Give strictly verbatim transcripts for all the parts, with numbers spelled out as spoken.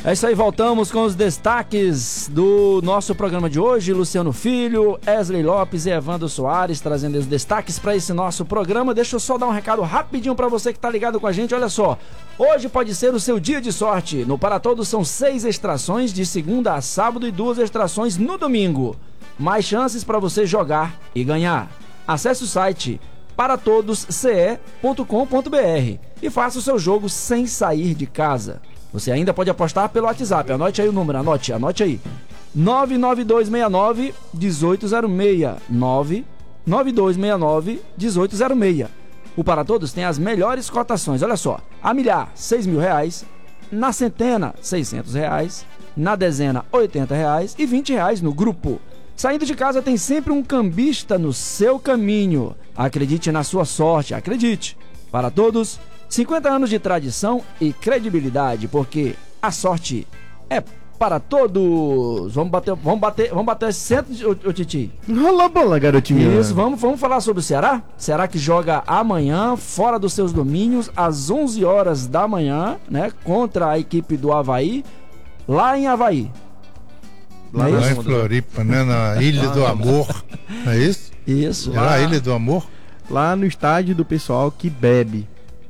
É isso aí, voltamos com os destaques do nosso programa de hoje. Luciano Filho, Wesley Lopes e Evandro Soares trazendo os destaques para esse nosso programa. Deixa eu só dar um recado rapidinho para você que tá ligado com a gente. Olha só, hoje pode ser o seu dia de sorte. No Para Todos são seis extrações de segunda a sábado e duas extrações no domingo. Mais chances para você jogar e ganhar. Acesse o site para todos c e ponto com ponto b r e faça o seu jogo sem sair de casa. Você ainda pode apostar pelo WhatsApp. Anote aí o número, anote, anote aí. nove nove dois seis nove, um oito zero seis. nove nove dois seis nove, um oito zero seis. O Para Todos tem as melhores cotações. Olha só, a milhar, seis mil reais. Na centena, seiscentos reais. Na dezena, oitenta reais. E vinte reais no grupo. Saindo de casa tem sempre um cambista no seu caminho. Acredite na sua sorte, acredite. Para Todos, cinquenta anos de tradição e credibilidade, porque a sorte é para todos. Vamos bater, vamos bater, vamos bater cento, ô, ô Titi. Rola bola, garotinho. Isso, vamos, vamos falar sobre o Ceará? Ceará que joga amanhã, fora dos seus domínios, às onze horas da manhã, né? Contra a equipe do Avaí, lá em Avaí. Lá, lá em Floripa, né? Na Ilha do Amor, não é isso? Isso. Lá, a Ilha do Amor? Lá no estádio do pessoal que bebe.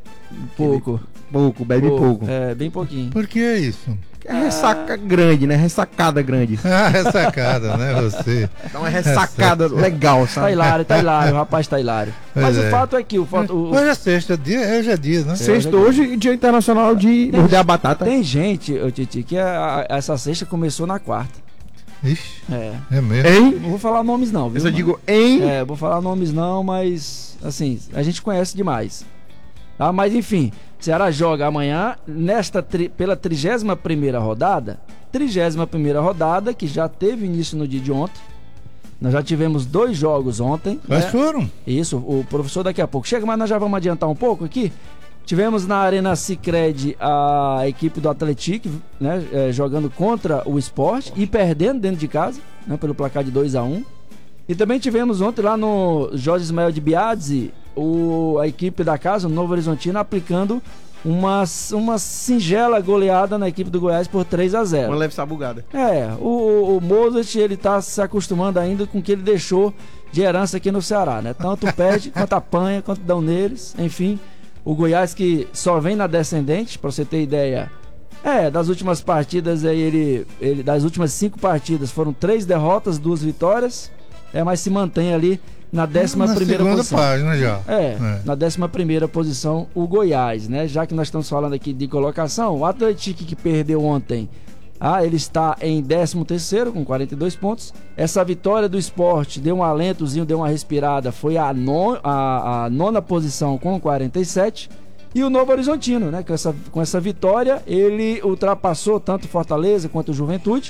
Pouco. Pouco, bebe pouco. pouco. É, bem pouquinho. Por que é isso? É ressaca ah. grande, né? Ressacada grande. Ah, ressacada, né? Você. Então é ressacada legal, sabe? Tá hilário, tá hilário, o rapaz tá hilário. Mas é. o fato é que o fato. O... Hoje é sexta, dia, hoje é dia, né? Sexta, hoje, dia internacional de morder a batata. Tem gente, ô Titi, que a, a, essa sexta começou na quarta. Ixi. É. É mesmo? Hein? Não vou falar nomes não, viu? Eu só digo em. É, vou falar nomes não, mas assim, a gente conhece demais. Tá? Mas enfim, Ceará joga amanhã nesta tri, pela trigésima primeira rodada. Trigésima primeira rodada que já teve início no dia de ontem. Nós já tivemos dois jogos ontem. Quais né? foram? Isso, o professor daqui a pouco chega, mas nós já vamos adiantar um pouco aqui. Tivemos na Arena Sicredi a equipe do Atlético, né, é, jogando contra o Sport e perdendo dentro de casa, né, pelo placar de dois a um. E também tivemos ontem lá no Jorge Ismael de Biadzi, o, a equipe da casa, o Novo Horizontino, aplicando uma, uma singela goleada na equipe do Goiás por três a zero. Uma leve sabugada. É, o, o Mozart, ele tá se acostumando ainda com o que ele deixou de herança aqui no Ceará, né? Tanto perde, quanto apanha, quanto dão neles, enfim. O Goiás que só vem na descendente, pra você ter ideia. É, das últimas partidas aí, ele, ele das últimas cinco partidas foram três derrotas, duas vitórias. É, mas se mantém ali na décima primeira posição. Página já. É, é, na décima primeira posição o Goiás, né? Já que nós estamos falando aqui de colocação, o Atlético que perdeu ontem, ah, ele está em décimo terceiro com quarenta e dois pontos. Essa vitória do Sport deu um alentozinho, deu uma respirada, foi a, non, a, a nona posição com quarenta e sete. E o Novo Horizontino, né? Com essa, com essa vitória, ele ultrapassou tanto Fortaleza quanto o Juventude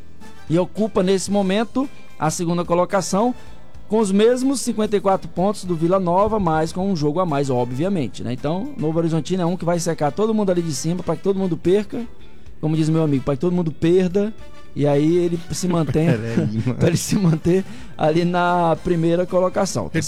e ocupa nesse momento a segunda colocação com os mesmos cinquenta e quatro pontos do Vila Nova, mas com um jogo a mais, obviamente, né? Então, o Novo Horizontino é um que vai secar todo mundo ali de cima para que todo mundo perca. Como diz meu amigo, para que todo mundo perda. E aí ele se mantém, para ele se manter ali na primeira colocação.